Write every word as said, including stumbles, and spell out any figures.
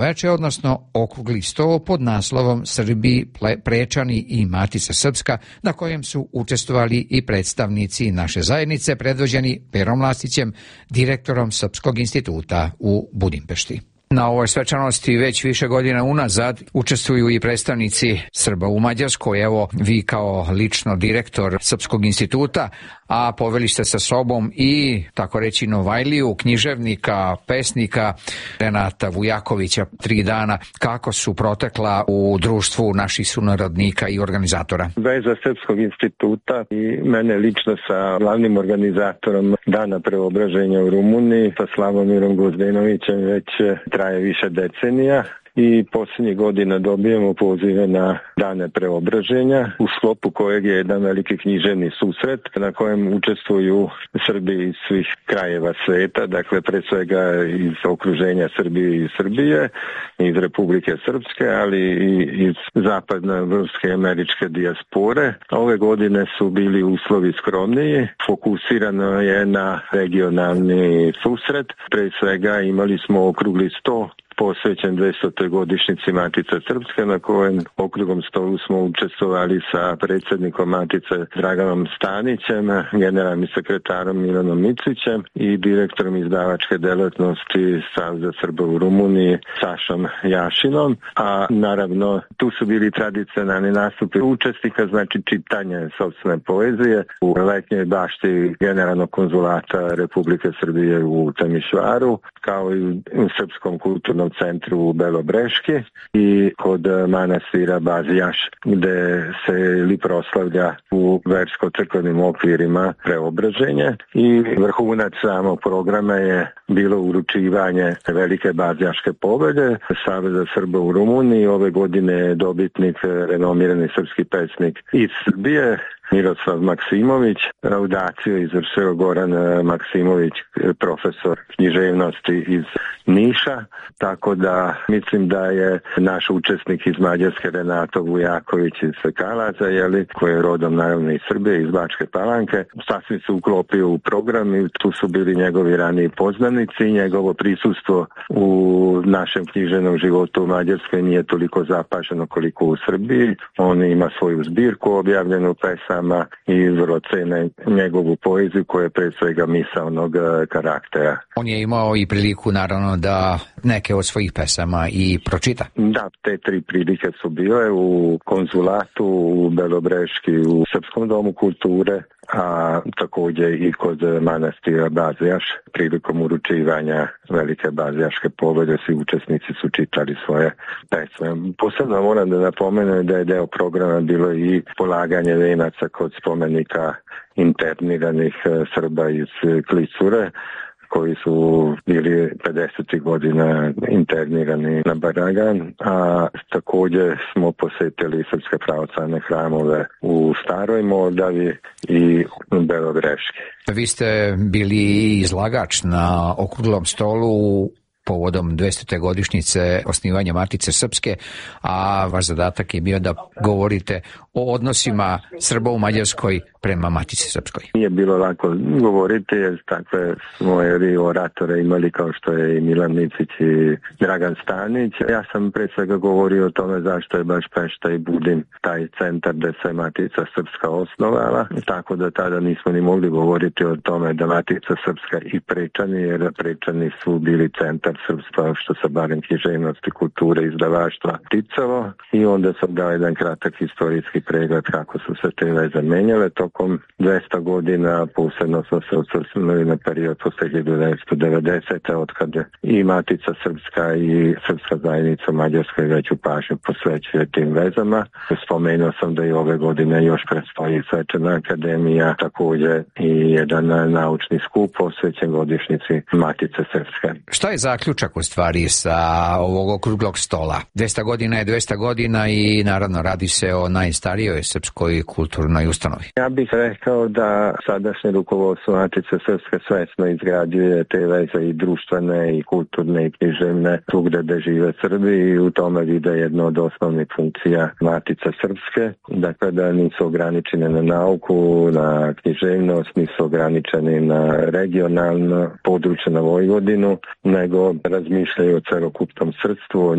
veče, odnosno okrugli sto pod naslovom Srbi, Prečani i Matica Srpska, na kojem su učestvovali i predstavnici naše zajednice predvođeni Perom Lastićem, direktorom Srpskog instituta u Budimpešti. Na ovoj svečanosti već više godina unazad učestvuju i predstavnici Srba u Mađarskoj. Evo, vi kao lično direktor Srpskog instituta, a poveli ste sa sobom i, tako reći, Novajliju, književnika, pesnika Renata Vujakovića, tri dana. Kako su protekla u društvu naših sunarodnika i organizatora? Veza Srpskog instituta i mene lično sa glavnim organizatorom Dana preobraženja u Rumuniji, sa Slavomirom Gozdenovićem, već traje više decenija. I posljednjih godina dobijemo pozive na Dane preobraženja, u sklopu kojeg je jedan veliki književni susret na kojem učestvuju Srbi iz svih krajeva sveta, dakle pre svega iz okruženja Srbije i Srbije, iz Republike Srpske, ali i iz zapadne evropske i američke dijaspore. Ove godine su bili uslovi skromniji, fokusirano je na regionalni susret, pre svega imali smo okrugli sto posvećen dvestotoj godišnjici Matice Srpske, na kojem okruglom stolu smo učestvovali sa predsjednikom Matice Draganom Stanićem, generalnim sekretarom Milanom Micićem i direktorom izdavačke delatnosti Saveza Srba u Rumuniji Sašom Jašinom. A naravno tu su bili tradicionalni nastupi učesnika, znači čitanje sopstvene poezije u letnjoj bašti Generalnog konzulata Republike Srbije u Temišvaru, kao i u Srpskom kulturnom centru u Belobreški i kod manastira Bazijaš, gde se li proslavlja u versko-crkvenim okvirima preobraženje. I vrhunac samog programa je bilo uručivanje velike Bazijaške pobede Saveza Srba u Rumuniji. Ove godine je dobitnik renomirani srpski pesnik iz Srbije Miroslav Maksimović. Laudaciju izvršio Goran Maksimović, profesor književnosti iz Niša, tako da mislim da je naš učesnik iz Mađarske Renato Vujaković iz Kalaza, jeli, koji je rodom naravno iz Srbije, iz Bačke Palanke, sasvim se uklopio u program i tu su bili njegovi raniji poznanici i njegovo prisustvo u našem književnom životu u Mađarskoj nije toliko zapaženo koliko u Srbiji. On ima svoju zbirku objavljenu pesama i vrlo cene njegovu poeziju koja je pre svega misaonog karaktera. On je imao i priliku naravno da neke od svojih pesama i pročita. Da, te tri prilike su bile u konzulatu, u Belobreški, u Srpskom domu kulture, a također i kod manastira Bazijaš prilikom uručivanja velike Bazijaške pobede svi učesnici su čitali svoje pesme. Posebno moram da napomenem da je deo programa bilo i polaganje venaca kod spomenika interniranih Srba iz Klicure, koji su bili pedesetih godina internirani na Baragan, a također smo posjetili srpske pravoslavne hramove u Staroj Moldavi i Belobreški. Vi ste bili izlagač na okruglom stolu povodom dvestote godišnjice osnivanja Matice Srpske, a vaš zadatak je bio da govorite o odnosima Srba u Mađarskoj prema Matici Srpskoj. Nije bilo lako govoriti jer takve smo jeli oratore imali kao što je i Milan Micić i Dragan Stanić. Ja sam pre svega govorio o tome zašto je baš Pešta i Budin taj centar gde se Matica Srpska osnovala, tako da tada nismo ni mogli govoriti o tome da Matica Srpska i Prečani, jer Prečani su bili centar srpstva što se barem književnosti, kulture, izdavaštva ticalo, i onda sam dao jedan kratak historijski pregled kako su se te veze menjale tokom dvesta godina, posebno smo se osvrnuli na period posle hiljadu devetsto devedesete od kada i Matica Srpska i Srpska zajednica u Mađarskoj veću pažnju posvećuje tim vezama. Spomenuo sam da i ove godine još predstoji svečana akademija, također i jedan naučni skup posvećen godišnjici Matice Srpske. Šta je zaključak u stvari sa ovog okruglog stola? dvesta godina je dvesta godina i naravno radi se o najstarijoj srpskoj kulturnoj ustanovi. Ja bih bih rekao da sadašnje rukovodstvo Matice Srpske svesno izgrađuje te veze i društvene i kulturne i književne svugde gde žive Srbi i u tome vide jedno od osnovnih funkcija Matice Srpske. Dakle, da nisu ograničene na nauku, na književnost, nisu ograničeni na regionalno područje, na Vojvodinu, nego razmišljaju o celokupnom srpstvu,